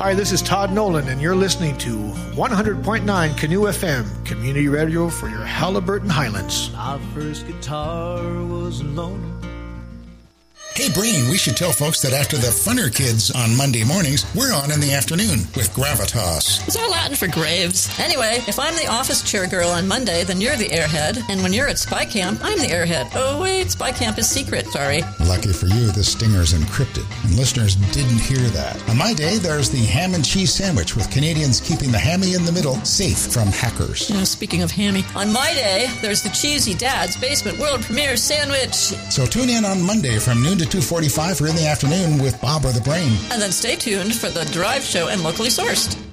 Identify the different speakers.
Speaker 1: Hi, this is Todd Nolan, and you're listening to 100.9 Canoe FM, community radio for your Halliburton Highlands.
Speaker 2: My first guitar was a loner.
Speaker 3: Hey, Breen, we should tell folks that after the Funner Kids on Monday mornings, we're on in the afternoon with Gravitas.
Speaker 4: It's all Latin for graves. Anyway, if I'm the office chair girl on Monday, then you're the airhead. And when you're at Spy Camp, I'm the airhead. Oh, wait, Spy Camp is secret. Sorry.
Speaker 3: Lucky for you, the stinger's encrypted, and listeners didn't hear that. On my day, there's the ham and cheese sandwich with Canadians keeping the hammy in the middle safe from hackers.
Speaker 4: Speaking of hammy, on my day, there's the Cheesy Dad's Basement World Premiere Sandwich.
Speaker 3: So tune in on Monday from noon to 2:45 or in the afternoon with Bob or the Brain.
Speaker 4: And then stay tuned for the Drive Show and Locally Sourced.